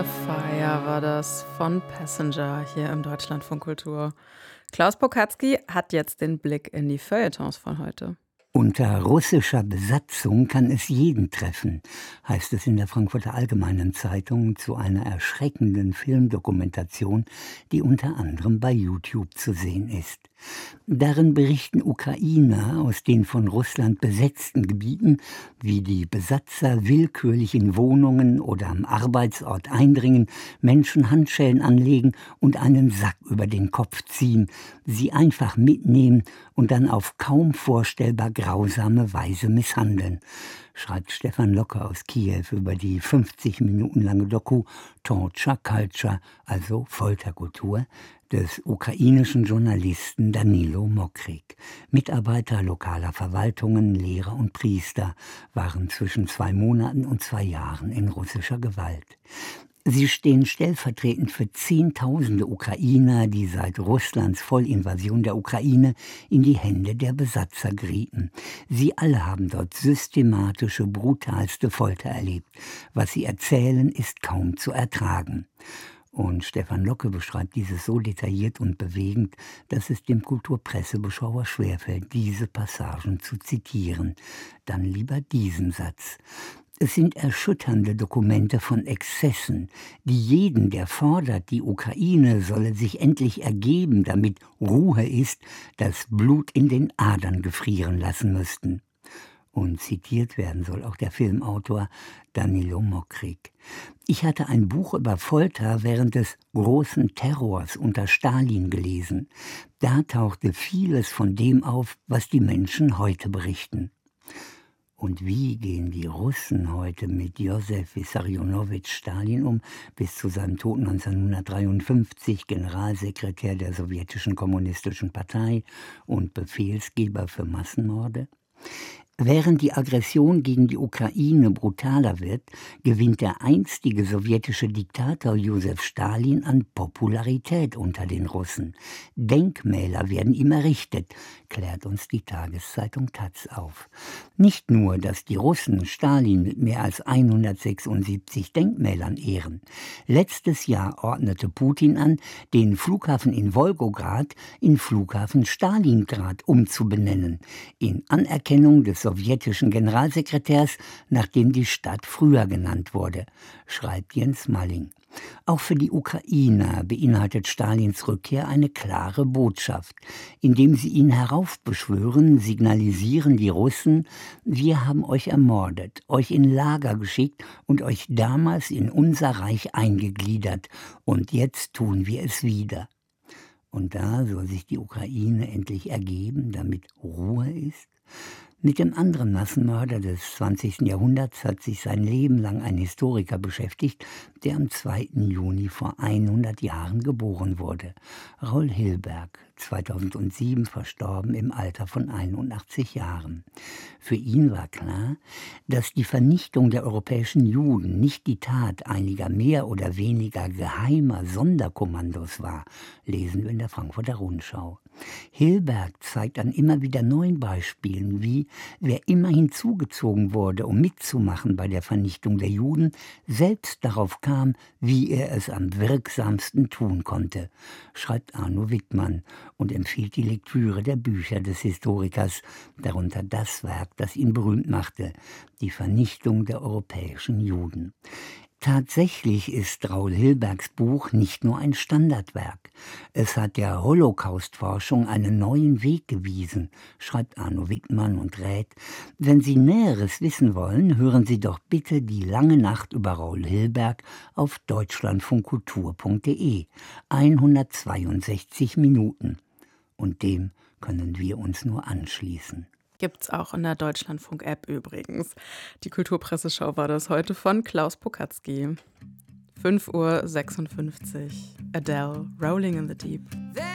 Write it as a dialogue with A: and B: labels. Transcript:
A: Fire war das von Passenger hier im Deutschlandfunk Kultur. Klaus Pokatzki hat jetzt den Blick in die Feuilletons von heute.
B: Unter russischer Besatzung kann es jeden treffen, heißt es in der Frankfurter Allgemeinen Zeitung zu einer erschreckenden Filmdokumentation, die unter anderem bei YouTube zu sehen ist. Darin berichten Ukrainer aus den von Russland besetzten Gebieten, wie die Besatzer willkürlich in Wohnungen oder am Arbeitsort eindringen, Menschen Handschellen anlegen und einen Sack über den Kopf ziehen, sie einfach mitnehmen und dann auf kaum vorstellbar grausame Weise misshandeln, schreibt Stefan Locke aus Kiew über die 50 Minuten lange Doku Torture Culture, also Folterkultur, des ukrainischen Journalisten Danilo Mokryk. Mitarbeiter lokaler Verwaltungen, Lehrer und Priester waren zwischen 2 Monaten und 2 Jahren in russischer Gewalt. Sie stehen stellvertretend für Zehntausende Ukrainer, die seit Russlands Vollinvasion der Ukraine in die Hände der Besatzer gerieten. Sie alle haben dort systematische, brutalste Folter erlebt. Was sie erzählen, ist kaum zu ertragen. Und Stefan Locke beschreibt dieses so detailliert und bewegend, dass es dem Kulturpressebeschauer schwerfällt, diese Passagen zu zitieren. Dann lieber diesen Satz. Es sind erschütternde Dokumente von Exzessen, die jeden, der fordert, die Ukraine solle sich endlich ergeben, damit Ruhe ist, das Blut in den Adern gefrieren lassen müssten. Und zitiert werden soll auch der Filmautor Danilo Mokryk. Ich hatte ein Buch über Folter während des großen Terrors unter Stalin gelesen. Da tauchte vieles von dem auf, was die Menschen heute berichten. Und wie gehen die Russen heute mit Josef Wissarionowitsch Stalin um, bis zu seinem Tod 1953 Generalsekretär der sowjetischen kommunistischen Partei und Befehlsgeber für Massenmorde? Während die Aggression gegen die Ukraine brutaler wird, gewinnt der einstige sowjetische Diktator Josef Stalin an Popularität unter den Russen. Denkmäler werden ihm errichtet, klärt uns die Tageszeitung taz auf. Nicht nur, dass die Russen Stalin mit mehr als 176 Denkmälern ehren. Letztes Jahr ordnete Putin an, den Flughafen in Wolgograd in Flughafen Stalingrad umzubenennen, in Anerkennung des sowjetischen Generalsekretärs, nachdem die Stadt früher genannt wurde, schreibt Jens Malling. Auch für die Ukrainer beinhaltet Stalins Rückkehr eine klare Botschaft. Indem sie ihn heraufbeschwören, signalisieren die Russen: Wir haben euch ermordet, euch in Lager geschickt und euch damals in unser Reich eingegliedert. Und jetzt tun wir es wieder. Und da soll sich die Ukraine endlich ergeben, damit Ruhe ist? Mit dem anderen Massenmörder des 20. Jahrhunderts hat sich sein Leben lang ein Historiker beschäftigt, der am 2. Juni vor 100 Jahren geboren wurde. Raoul Hilberg, 2007 verstorben im Alter von 81 Jahren. Für ihn war klar, dass die Vernichtung der europäischen Juden nicht die Tat einiger mehr oder weniger geheimer Sonderkommandos war, lesen wir in der Frankfurter Rundschau. Hilberg zeigt an immer wieder neuen Beispielen, wie wer immer hinzugezogen wurde, um mitzumachen bei der Vernichtung der Juden, selbst darauf kam, wie er es am wirksamsten tun konnte, schreibt Arno Wittmann und empfiehlt die Lektüre der Bücher des Historikers, darunter das Werk, das ihn berühmt machte, Die Vernichtung der europäischen Juden. Tatsächlich ist Raoul Hilbergs Buch nicht nur ein Standardwerk. Es hat der Holocaust-Forschung einen neuen Weg gewiesen, schreibt Arno Wittmann und rät: Wenn Sie Näheres wissen wollen, hören Sie doch bitte die lange Nacht über Raoul Hilberg auf deutschlandfunkkultur.de. 162 Minuten. Und dem können wir uns nur anschließen.
A: Gibt's auch in der Deutschlandfunk-App übrigens. Die Kulturpresseschau war das heute von Klaus Pokatzki. 5:56 Uhr. Adele, Rolling in the Deep.